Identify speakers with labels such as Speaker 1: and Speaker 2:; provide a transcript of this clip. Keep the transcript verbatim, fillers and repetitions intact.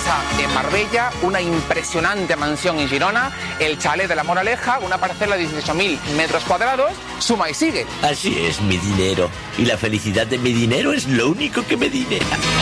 Speaker 1: casa en Marbella, una impresionante mansión en Girona, el chalet de La Moraleja, una parcela de dieciocho mil metros cuadrados, suma y sigue.
Speaker 2: Así es mi dinero. Y la felicidad de mi dinero es lo único que me dinera.